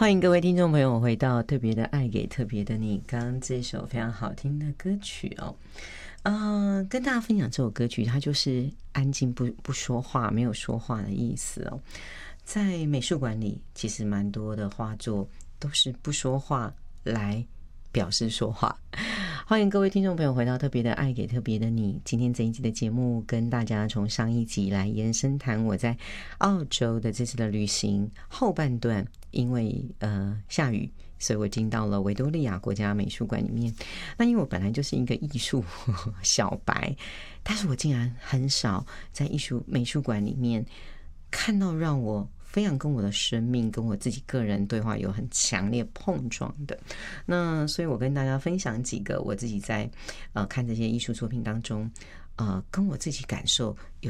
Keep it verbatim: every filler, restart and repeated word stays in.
欢迎各位听众朋友回到特别的爱给特别的你。刚刚这首非常好听的歌曲哦，呃，跟大家分享这首歌曲，它就是安静不不说话，没有说话的意思哦。在美术馆里，其实蛮多的画作都是不说话来表示说话。欢迎各位听众朋友回到特别的爱给特别的你。今天这一集的节目跟大家从上一集来延伸谈我在澳洲的这次的旅行后半段，因为呃下雨，所以我进到了维多利亚国家美术馆里面。那因为我本来就是一个艺术小白，但是我竟然很少在艺术美术馆里面看到让我非常跟我的生命跟我自己个人对话有很强烈碰撞的。那所以我跟大家分享几个我自己在呃看这些艺术作品当中呃跟我自己感受有